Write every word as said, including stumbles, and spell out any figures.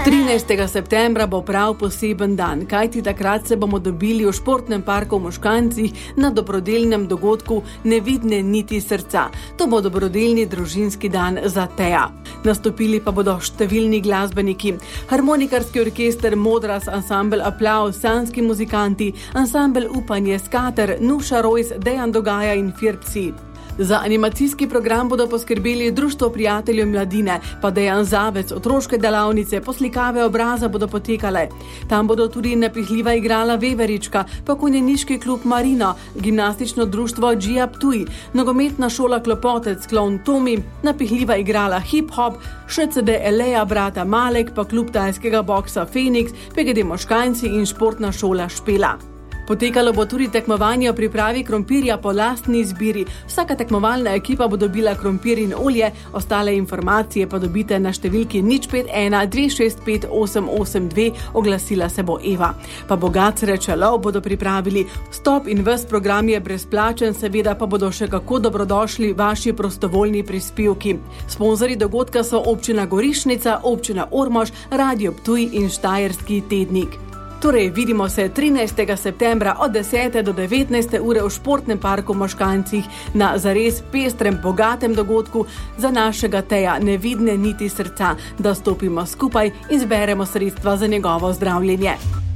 trinajstega septembra bo prav poseben dan, kajti takrat se bomo dobili v športnem parku v Moškancih na dobrodelnem dogodku Nevidne niti srca. To bo dobrodelni družinski dan za Teja. Nastopili pa bodo številni glasbeniki, harmonikarski orkester Modras, ansambel Aplavz, sanski muzikanti, ansambel Upanje, Skater, Nuša Rojs, Dejan Dogaja in Firpsi. Za animacijski program bodo poskrbeli Društvo prijateljev mladine, pa Dejan Zavec, otroške delavnice, poslikave obraza bodo potekale. Tam bodo tudi napihljiva igrala Veverička, pa konjeniški klub Marino, gimnastično društvo Džija Ptuj, nogometna šola Klopotec, klovn Tomi, napihljiva igrala Hip Hop, Š C D Eleja brata Malek, pa klub tajskega boksa Feniks, P G D Moškanci in športna šola Špela. Potekalo bo tudi tekmovanje o pripravi krompirja po lastni izbiri. Vsaka tekmovalna ekipa bo dobila krompir in olje, ostale informacije pa dobite na številki nič pet ena dve šest pet osem osem dve, oglasila se bo Eva. Pa bogat srečalov bodo pripravili. Vstop in ves program je brezplačen, seveda pa bodo še kako dobrodošli vaši prostovoljni prispevki. Sponzorji dogodka so občina Gorišnica, občina Ormož, Radio Ptuj in Štajerski tednik. Torej, vidimo se trinajstega septembra od desete do devetnajste ure v športnem parku v Moškancih na zares pestrem, bogatem dogodku za našega Teja Nevidne niti srca, da stopimo skupaj in zberemo sredstva za njegovo zdravljenje.